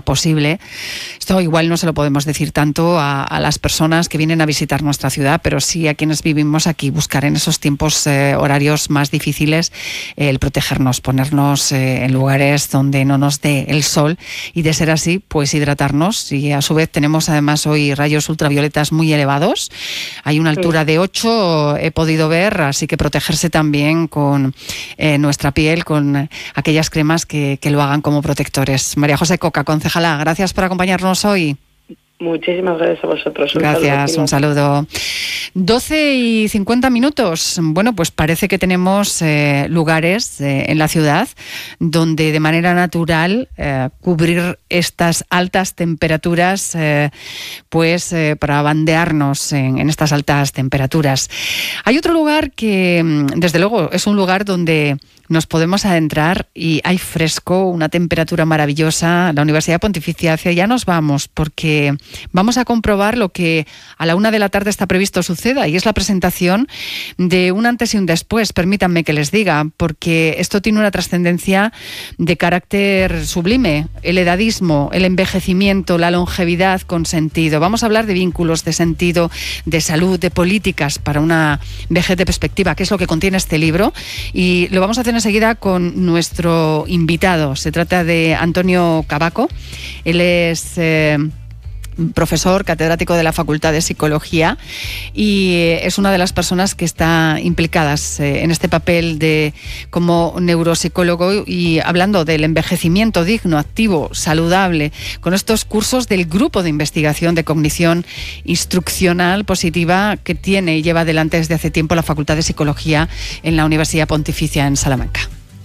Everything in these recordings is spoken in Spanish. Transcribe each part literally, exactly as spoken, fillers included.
posible. Esto igual no se lo podemos decir tanto a, a las personas que vienen a visitar nuestra ciudad, pero sí a quienes vivimos aquí, buscar en esos tiempos eh, horarios más difíciles eh, el protegernos, ponernos eh, en lugares donde no nos dé el sol y, de ser así, pues hidratarnos. Y a su vez tenemos además hoy rayos ultravioletas muy elevados. Hay una altura de ocho, he podido ver, así que protegerse también con eh, nuestra piel, con aquellas cremas que, que lo hagan como protectores. María José Coca, concejala, gracias por acompañarnos hoy. Muchísimas gracias a vosotros. Un Gracias, saludo, un saludo. doce y cincuenta minutos. Bueno, pues parece que tenemos eh, lugares eh, en la ciudad donde de manera natural eh, cubrir estas altas temperaturas, eh, pues eh, para bandearnos en, en estas altas temperaturas. Hay otro lugar que, desde luego, es un lugar donde nos podemos adentrar y hay fresco, una temperatura maravillosa. La Universidad Pontificia, hacia allá nos vamos, porque vamos a comprobar lo que a la una de la tarde está previsto suceda, y es la presentación de un antes y un después. Permítanme que les diga, porque esto tiene una trascendencia de carácter sublime. El edadismo, el envejecimiento, la longevidad con sentido. Vamos a hablar de vínculos, de sentido, de salud, de políticas para una vejez de perspectiva, que es lo que contiene este libro, y lo vamos a hacer enseguida con nuestro invitado. Se trata de Antonio Cavaco. Él es eh, profesor catedrático de la Facultad de Psicología y es una de las personas que está implicadas eh, en este papel de como neuropsicólogo, y hablando del envejecimiento digno, activo, saludable, con estos cursos del Grupo de Investigación de Cognición Instruccional Positiva que tiene y lleva adelante desde hace tiempo la Facultad de Psicología en la Universidad Pontificia en Salamanca.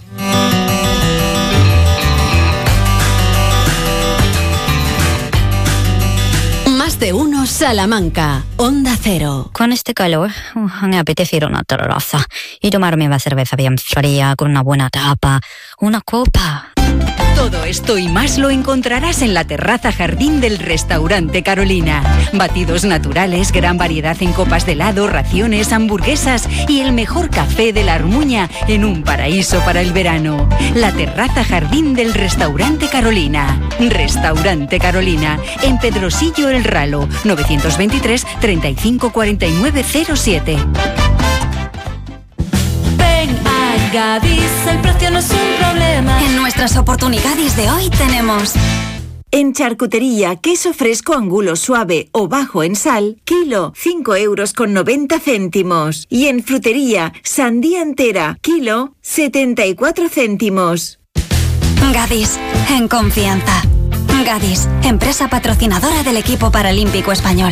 Más de uno Salamanca, Onda Cero. Con este calor, uh, me apetece ir a una terraza y tomarme una cerveza bien fría con una buena tapa, una copa. Todo esto y más lo encontrarás en la terraza jardín del Restaurante Carolina. Batidos naturales, gran variedad en copas de helado, raciones, hamburguesas y el mejor café de la Armuña en un paraíso para el verano. La terraza jardín del Restaurante Carolina. Restaurante Carolina, en Pedrosillo El Ralo, novecientos veintitrés, treinta y cinco cuarenta y nueve cero siete. Gadis, el precio no es un problema. En nuestras oportunidades de hoy tenemos: en charcutería, queso fresco angulo suave o bajo en sal, kilo, cinco euros con noventa céntimos. Y en frutería, sandía entera, kilo, setenta y cuatro céntimos. Gadis, en confianza. Gadis, empresa patrocinadora del equipo paralímpico español.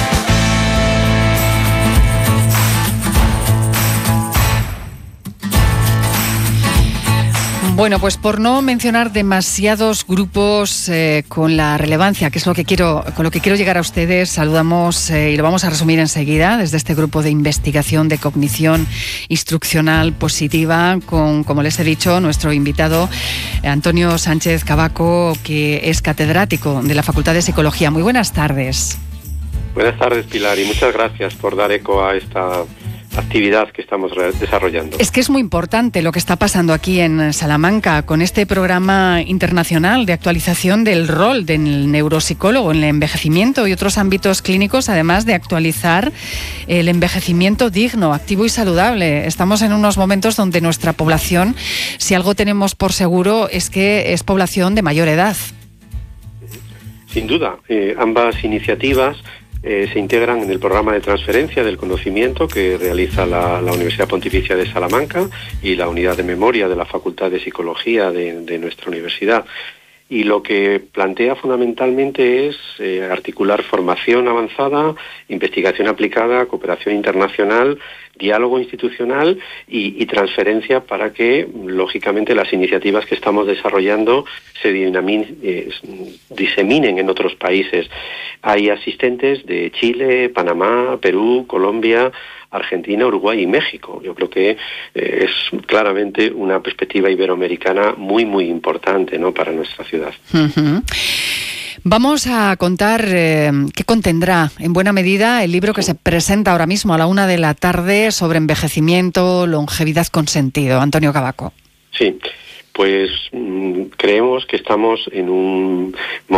Bueno, pues por no mencionar demasiados grupos eh, con la relevancia, que es lo que quiero, con lo que quiero llegar a ustedes, saludamos eh, y lo vamos a resumir enseguida desde este grupo de investigación de cognición instruccional positiva, con, como les he dicho, nuestro invitado Antonio Sánchez Cavaco, que es catedrático de la Facultad de Psicología. Muy buenas tardes. Buenas tardes, Pilar, y muchas gracias por dar eco a esta actividad que estamos desarrollando. Es que es muy importante lo que está pasando aquí en Salamanca con este programa internacional de actualización del rol del neuropsicólogo en el envejecimiento y otros ámbitos clínicos, además de actualizar el envejecimiento digno, activo y saludable. Estamos en unos momentos donde nuestra población, si algo tenemos por seguro, es que es población de mayor edad. Sin duda, eh, ambas iniciativas Eh, se integran en el programa de transferencia del conocimiento que realiza la, la Universidad Pontificia de Salamanca y la Unidad de Memoria de la Facultad de Psicología de, de nuestra universidad. Y lo que plantea fundamentalmente es eh, articular formación avanzada, investigación aplicada, cooperación internacional, diálogo institucional y, y transferencia para que, lógicamente, las iniciativas que estamos desarrollando se dinamin, eh, diseminen en otros países. Hay asistentes de Chile, Panamá, Perú, Colombia, Argentina, Uruguay y México. Yo creo que eh, es claramente una perspectiva iberoamericana muy, muy importante, ¿no?, para nuestra ciudad. Uh-huh. Vamos a contar eh, qué contendrá en buena medida el libro que se presenta ahora mismo a la una de la tarde sobre envejecimiento, longevidad con sentido. Antonio Cavaco. Sí, pues mmm, creemos que estamos en un